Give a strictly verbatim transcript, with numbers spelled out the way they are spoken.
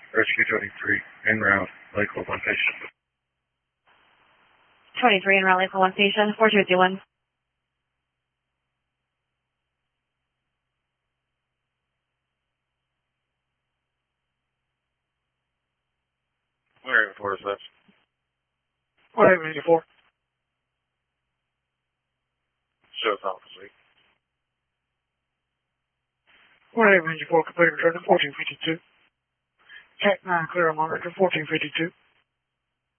Rescue twenty-three, en route, Lakeville One Station. twenty-three en route, Lakeville One Station, four two two one. Where for is that? What eight eighty-four? Shows opposite. What eight eighty-four, complete return to fourteen fifty-two. Cat nine, clear on monitor fourteen fifty-two.